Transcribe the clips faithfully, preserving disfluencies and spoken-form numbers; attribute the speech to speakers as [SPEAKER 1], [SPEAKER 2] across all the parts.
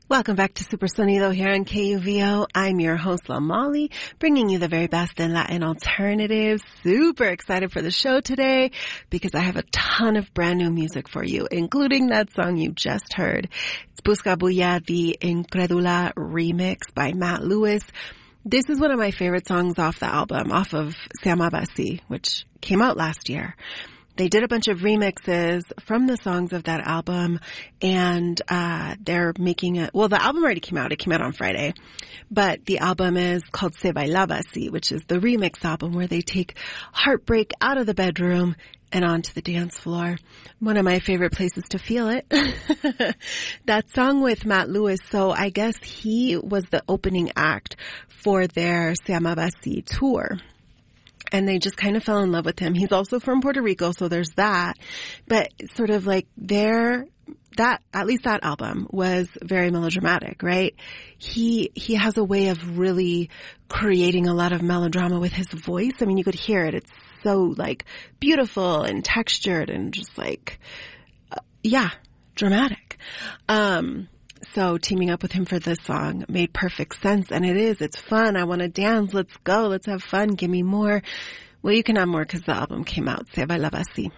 [SPEAKER 1] Welcome back to Super Sonido here on K U V O. I'm your host, Lamali, bringing you the very best in Latin alternatives. Super excited for the show today because I have a ton of brand new music for you, including that song you just heard. It's Busca Bulla, the Incredula remix by Matt Lewis. This is one of my favorite songs off the album, off of Se Llamaba Así, which came out last year. They did a bunch of remixes from the songs of that album, and uh they're making it, well, the album already came out. It came out on Friday. But the album is called Se Bailaba Así, which is the remix album where they take heartbreak out of the bedroom and onto the dance floor. One of my favorite places to feel it. That song with Matt Lewis, so I guess he was the opening act for their Se Llamaba Así tour. And they just kind of fell in love with him. He's also from Puerto Rico, so there's that. But sort of like their, that, at least that album was very melodramatic, right? He, he has a way of really creating a lot of melodrama with his voice. I mean, you could hear it. It's so like beautiful and textured and just like, uh, yeah, dramatic. Um, So teaming up with him for this song made perfect sense. And it is. It's fun. I want to dance. Let's go. Let's have fun. Give me more. Well, you can have more because the album came out. Se Bailaba Así.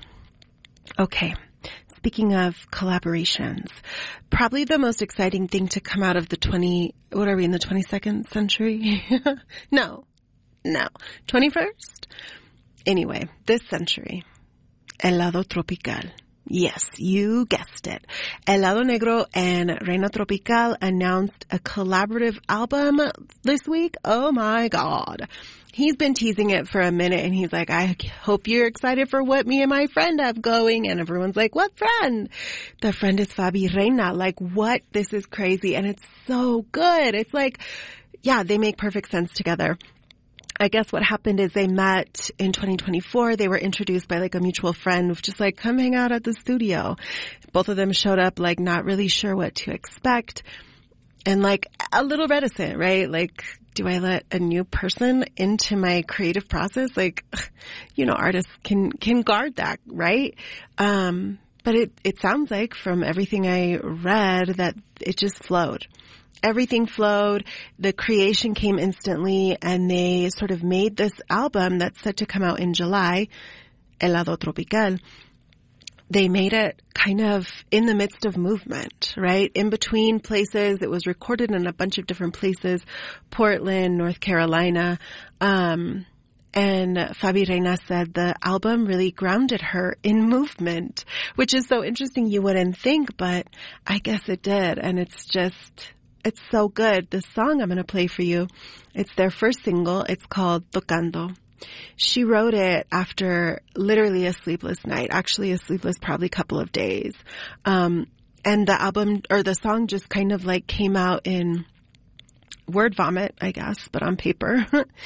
[SPEAKER 1] Okay. Speaking of collaborations, probably the most exciting thing to come out of the twenty, what are we in the twenty-second century? no, no. twenty-first? Anyway, this century. Helado Tropical. Yes, you guessed it. Helado Negro and Reina Tropical announced a collaborative album this week. Oh my God. He's been teasing it for a minute and he's like, I hope you're excited for what me and my friend have going. And everyone's like, what friend? The friend is Fabi Reina. Like, what? This is crazy. And it's so good. It's like, yeah, they make perfect sense together. I guess what happened is they met in twenty twenty-four. They were introduced by like a mutual friend, just like, come hang out at the studio. Both of them showed up like not really sure what to expect and like a little reticent, right? Like, do I let a new person into my creative process? Like, you know, artists can, can guard that, right? Um, but it, it sounds like from everything I read that it just flowed. Everything flowed. The creation came instantly, and they sort of made this album that's set to come out in July, Helado Tropical. They made it kind of in the midst of movement, right? In between places. It was recorded in a bunch of different places, Portland, North Carolina. Um, and Fabi Reina said the album really grounded her in movement, which is so interesting. You wouldn't think, but I guess it did. And it's just... it's so good. The song I'm going to play for you, it's their first single. It's called Tocando. She wrote it after literally a sleepless night, actually a sleepless probably couple of days. Um, and the album or the song just kind of like came out in word vomit, I guess, but on paper.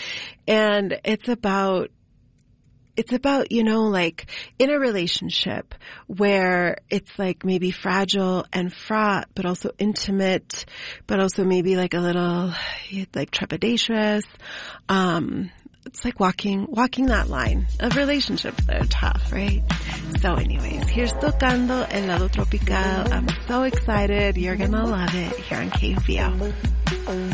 [SPEAKER 1] And it's about It's about, you know, like in a relationship where it's like maybe fragile and fraught, but also intimate, but also maybe like a little like trepidatious. Um, it's like walking, walking that line of relationships that are tough, right? So anyways, here's Tocando, Helado Tropical. I'm so excited. You're going to love it here on K U V O.